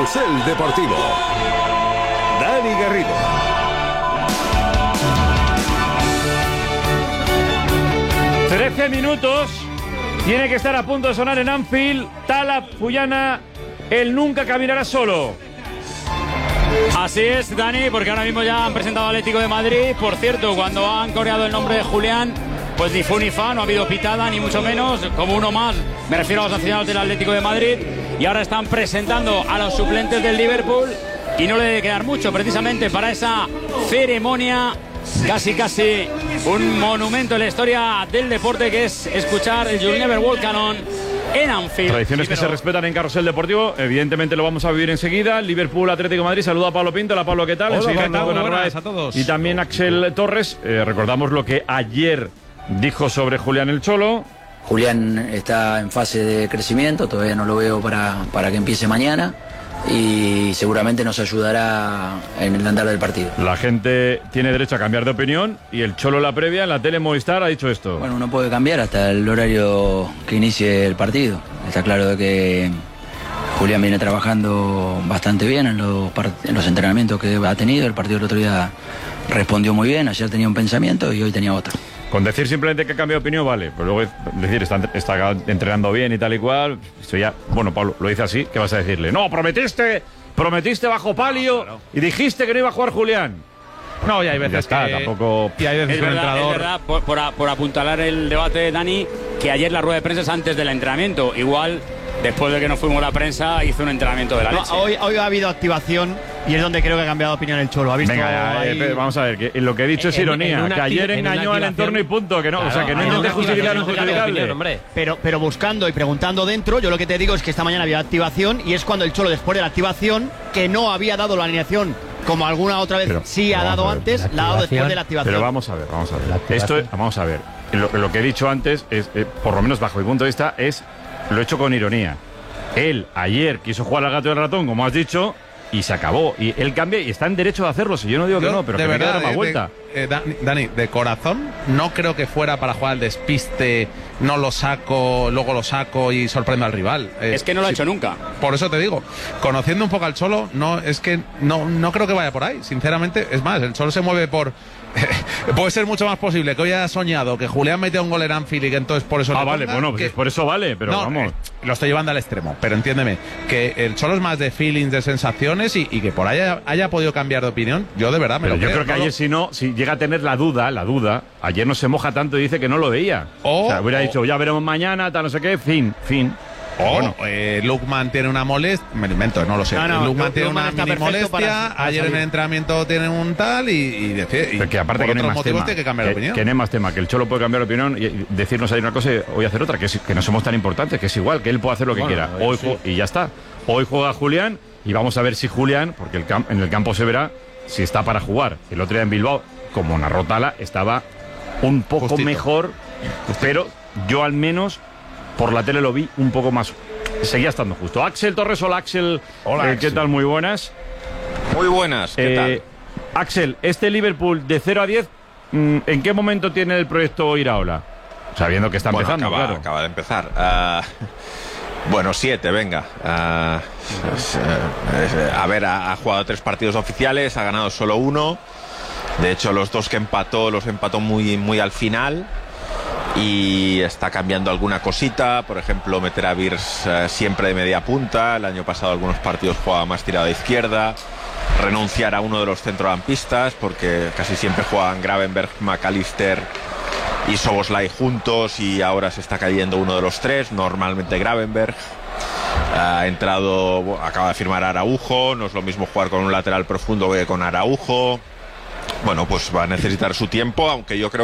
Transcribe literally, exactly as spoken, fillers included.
Carrusel Deportivo. Dani Garrido. trece minutos. Tiene que estar a punto de sonar en Anfield. Talab Fuyana, él nunca caminará solo. Así es, Dani, porque ahora mismo ya han presentado al Atlético de Madrid. Por cierto, cuando han coreado el nombre de Julián, pues ni fu ni fa, no ha habido pitada, ni mucho menos. Como uno más, me refiero a los aficionados del Atlético de Madrid. Y ahora están presentando a los suplentes del Liverpool. Y no le debe quedar mucho, precisamente, para esa ceremonia. Casi, casi un monumento en la historia del deporte, que es escuchar el You'll Never Walk Alone en Anfield. Tradiciones sí, que pero... se respetan en Carrusel Deportivo. Evidentemente lo vamos a vivir enseguida. Liverpool, Atlético de Madrid. Saluda a Pablo Pinto. Hola, Pablo, ¿qué tal? Hola, enseguida ¿qué tal? con Buenas a todos. Y también Axel Torres. Eh, recordamos lo que ayer dijo sobre Julián el Cholo. Julián está en fase de crecimiento, todavía no lo veo para, para que empiece mañana. Y seguramente nos ayudará en el andar del partido. La gente tiene derecho a cambiar de opinión y el Cholo, la previa, en la tele Movistar, ha dicho esto. Bueno, uno puede cambiar hasta el horario que inicie el partido. Está claro de que Julián viene trabajando bastante bien en los, en los entrenamientos que ha tenido. El partido del otro día respondió muy bien, ayer tenía un pensamiento y hoy tenía otro. Con decir simplemente que ha cambiado de opinión, vale. Pero luego decir, está, está entrenando bien y tal y cual. Esto ya, bueno, Pablo, lo dice así, ¿qué vas a decirle? No, prometiste, prometiste bajo palio, no, claro, y dijiste que no iba a jugar Julián. No, y hay veces ya está, que... tampoco... Y hay veces es que un verdad, entrenador... es verdad, por, por, por apuntalar el debate, Dani, que ayer la rueda de prensa es antes del entrenamiento. Igual, después de que nos fuimos a la prensa, hizo un entrenamiento de la no, leche. Hoy, hoy ha habido activación y es donde creo que ha cambiado de opinión el Cholo. ¿Ha visto? Venga, ahí... eh, vamos a ver, que lo que he dicho es en, ironía, en que ayer en engañó al entorno y punto, que no, claro, o sea, que no intente justificar lo injustificable. Pero, pero buscando y preguntando dentro, yo lo que te digo es que esta mañana había activación y es cuando el Cholo, después de la activación, que no había dado la alineación como alguna otra vez pero, sí ha dado antes, la ha dado después de la activación. Pero vamos a ver, vamos a ver. Esto es, vamos a ver. Lo, lo que he dicho antes, es, eh, por lo menos bajo mi punto de vista, es lo he hecho con ironía. Él ayer quiso jugar al gato y al ratón, como has dicho, y se acabó. Y él cambia y está en derecho de hacerlo. Si yo no digo yo, que no, pero que verdad, me queda una vuelta. De, eh, Dani, Dani, de corazón, no creo que fuera para jugar al despiste, no lo saco, luego lo saco y sorprendo al rival. Eh, es que no lo sí, ha hecho nunca. Por eso te digo, conociendo un poco al Cholo, no, es que no, no creo que vaya por ahí. Sinceramente, es más, el Cholo se mueve por... Puede ser mucho más posible que hoy haya soñado que Julián metió un gol en Anfield y que entonces por eso... Ah, le vale, ponga, bueno, pues que... por eso vale, pero no, vamos... Eh, lo estoy llevando al extremo, pero entiéndeme, que el Cholo es más de feelings, de sensaciones y, y que por ahí haya, haya podido cambiar de opinión, yo de verdad me pero lo yo creo. creo que no ayer lo... si no, si llega a tener la duda, la duda, ayer no se moja tanto y dice que no lo veía. O, o sea, hubiera o, dicho, ya veremos mañana, tal, no sé qué, fin, fin. O bueno. eh, Lukman tiene una molestia, me lo invento, no lo sé. No, no, Lukman Lu tiene Lukman una mini molestia, para, para ayer salir. en el entrenamiento tiene un tal y, y, decide, y pero que aparte por que no hay otros más motivos tema, tiene que cambiar que, de opinión. que no hay más tema, que el Cholo puede cambiar de opinión y decirnos ahí una cosa y hoy hacer otra, que, es, que no somos tan importantes, que es igual, que él puede hacer lo que bueno, quiera. Hoy sí. Y ya está. Hoy juega Julián y vamos a ver si Julián, porque el camp, en el campo se verá si está para jugar. El otro día en Bilbao, como narró Tala, estaba un poco Justito. mejor, Justito. Pero yo al menos por la tele lo vi un poco más. Seguía estando justo. Axel Torres, hola Axel. Hola, eh, Axel. ¿Qué tal? Muy buenas. Muy buenas, ¿qué eh, tal? Axel, este Liverpool de cero a diez, ¿en qué momento tiene el proyecto Iraola? Sabiendo que está bueno, empezando, acaba, claro. acaba de empezar. Uh, bueno, siete, venga. Uh, es, es, a ver, ha, ha jugado tres partidos oficiales, ha ganado solo uno. De hecho, los dos que empató, los empató muy, muy al final. Y está cambiando alguna cosita, por ejemplo meter a Virs eh, siempre de media punta. El año pasado algunos partidos jugaba más tirado a izquierda, renunciar a uno de los centrocampistas porque casi siempre juegan Gravenberch, McAllister y Szoboszlai juntos y ahora se está cayendo uno de los tres, normalmente Gravenberch. Ha entrado, acaba de firmar Araujo, no es lo mismo jugar con un lateral profundo que con Araujo. Bueno, pues va a necesitar su tiempo, aunque yo creo